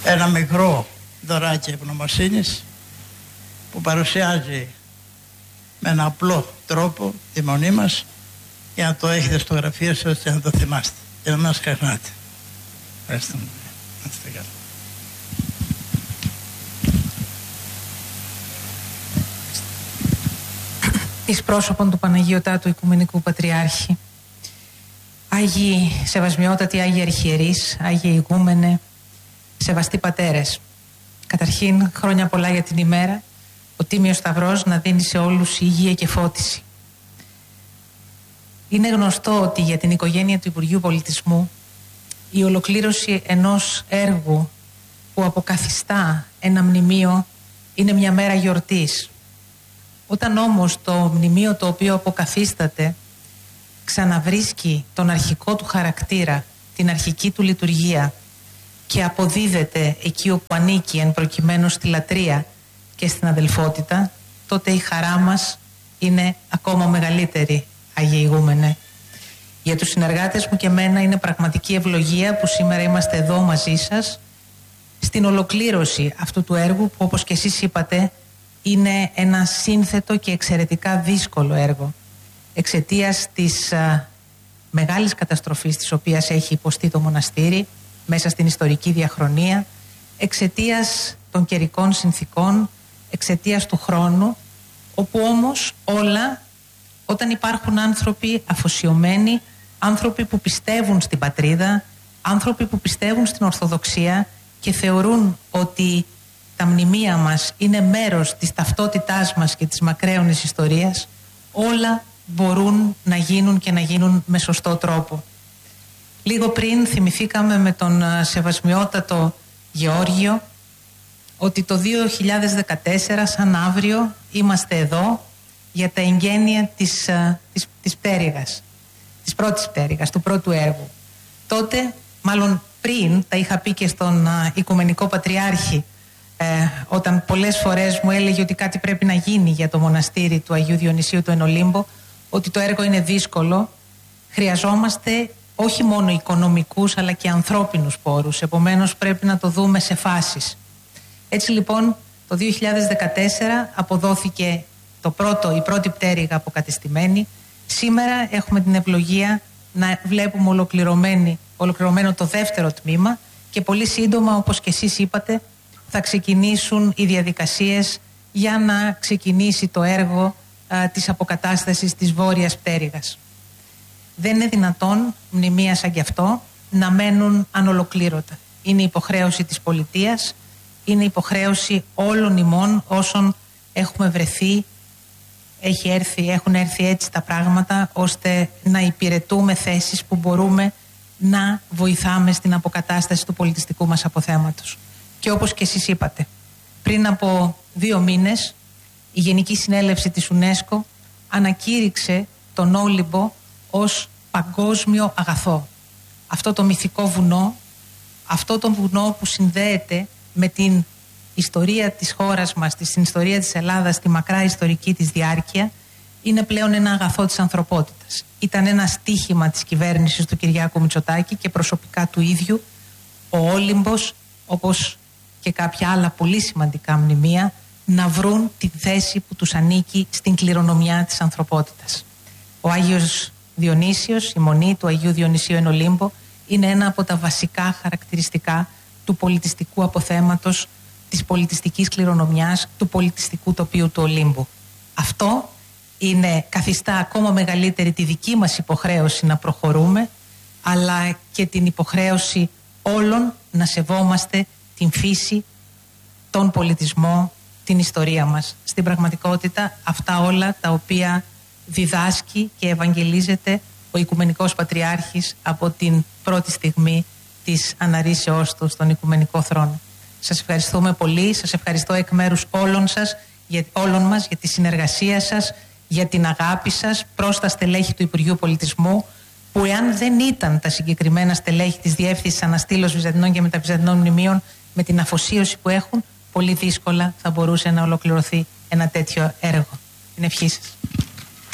ένα μικρό δωράκι ευγνωμοσύνης που παρουσιάζει με ένα απλό τρόπο τη μονή μας για να το έχετε στο γραφείο σας και να το θυμάστε και να μας ξεχνάτε. Ευχαριστούμε. Να είστε καλά. Εις πρόσωπον του Παναγιωτάτου Οικουμενικού Πατριάρχη, Άγιοι Σεβασμιότατοι, Άγιοι Αρχιερείς, Άγιοι Ηγούμενε, Σεβαστοί Πατέρες, καταρχήν χρόνια πολλά για την ημέρα, ο Τίμιος Σταυρός να δίνει σε όλους υγεία και φώτιση. Είναι γνωστό ότι για την οικογένεια του Υπουργείου Πολιτισμού η ολοκλήρωση ενός έργου που αποκαθιστά ένα μνημείο είναι μια μέρα γιορτής. Όταν όμως το μνημείο το οποίο αποκαθίσταται ξαναβρίσκει τον αρχικό του χαρακτήρα, την αρχική του λειτουργία και αποδίδεται εκεί όπου ανήκει, εν προκειμένου στη λατρεία και στην αδελφότητα, τότε η χαρά μας είναι ακόμα μεγαλύτερη, Άγιε Ηγούμενε. Για τους συνεργάτες μου και εμένα είναι πραγματική ευλογία που σήμερα είμαστε εδώ μαζί σας στην ολοκλήρωση αυτού του έργου που, όπως και εσείς είπατε, είναι ένα σύνθετο και εξαιρετικά δύσκολο έργο εξαιτίας της μεγάλης καταστροφής της οποίας έχει υποστεί το μοναστήρι μέσα στην ιστορική διαχρονία, εξαιτίας των καιρικών συνθήκων, εξαιτίας του χρόνου, όπου όμως όλα, όταν υπάρχουν άνθρωποι αφοσιωμένοι, άνθρωποι που πιστεύουν στην πατρίδα, άνθρωποι που πιστεύουν στην Ορθοδοξία και θεωρούν ότι τα μνημεία μας είναι μέρος της ταυτότητάς μας και της μακραίωνης ιστορίας, όλα μπορούν να γίνουν και να γίνουν με σωστό τρόπο. Λίγο πριν θυμηθήκαμε με τον Σεβασμιότατο Γεώργιο ότι το 2014 σαν αύριο είμαστε εδώ για τα εγγένεια της πτέρυγας, της πρώτης πτέρυγας, του πρώτου έργου. Τότε, μάλλον πριν, τα είχα πει και στον Οικουμενικό Πατριάρχη, όταν πολλές φορές μου έλεγε ότι κάτι πρέπει να γίνει για το μοναστήρι του Αγίου Διονυσίου του Ενολύμπο, ότι το έργο είναι δύσκολο, χρειαζόμαστε όχι μόνο οικονομικούς αλλά και ανθρώπινους πόρους, επομένως πρέπει να το δούμε σε φάσεις. Έτσι λοιπόν το 2014 αποδόθηκε η πρώτη πτέρυγα αποκατεστημένη. Σήμερα έχουμε την ευλογία να βλέπουμε ολοκληρωμένο το δεύτερο τμήμα και πολύ σύντομα, όπως και εσείς είπατε, θα ξεκινήσουν οι διαδικασίες για να ξεκινήσει το έργο της αποκατάστασης της βόρειας πτέρυγας. Δεν είναι δυνατόν μνημεία σαν κι αυτό να μένουν ανολοκλήρωτα. Είναι υποχρέωση της πολιτείας, είναι υποχρέωση όλων ημών όσων έχουμε βρεθεί, έχουν έρθει έτσι τα πράγματα, ώστε να υπηρετούμε θέσεις που μπορούμε να βοηθάμε στην αποκατάσταση του πολιτιστικού μας αποθέματος. Και όπως και εσείς είπατε, πριν από 2 μήνες η Γενική Συνέλευση της UNESCO ανακήρυξε τον Όλυμπο ως παγκόσμιο αγαθό. Αυτό το μυθικό βουνό, αυτό το βουνό που συνδέεται με την ιστορία της χώρας μας, την ιστορία της Ελλάδας, τη μακρά ιστορική της διάρκεια, είναι πλέον ένα αγαθό της ανθρωπότητας. Ήταν ένα στίχημα της κυβέρνησης του Κυριάκου Μητσοτάκη και προσωπικά του ίδιου, ο Όλυμπος, όπως και κάποια άλλα πολύ σημαντικά μνημεία, να βρουν τη θέση που τους ανήκει στην κληρονομιά της ανθρωπότητας. Ο Άγιος Διονύσιος, η μονή του Αγίου Διονυσίου εν Ολύμπο, είναι ένα από τα βασικά χαρακτηριστικά του πολιτιστικού αποθέματος, της πολιτιστικής κληρονομιάς, του πολιτιστικού τοπίου του Ολύμπου. Αυτό καθιστά ακόμα μεγαλύτερη τη δική μας υποχρέωση να προχωρούμε, αλλά και την υποχρέωση όλων να σεβόμαστε την φύση, τον πολιτισμό, την ιστορία μας. Στην πραγματικότητα αυτά όλα τα οποία διδάσκει και ευαγγελίζεται ο Οικουμενικός Πατριάρχης από την πρώτη στιγμή της αναρρήσεώς του στον Οικουμενικό Θρόνο. Σας ευχαριστούμε πολύ, σας ευχαριστώ εκ μέρους όλων μας για τη συνεργασία σας, για την αγάπη σας προς τα στελέχη του Υπουργείου Πολιτισμού, που εάν δεν ήταν τα συγκεκριμένα στελέχη της Διεύθυνσης Αναστήλωσης Βυζαντινών και Μεταβυζαντινών Μνημείων με την αφοσίωση που έχουν, πολύ δύσκολα θα μπορούσε να ολοκληρωθεί ένα τέτοιο έργο. Την ευχή σας.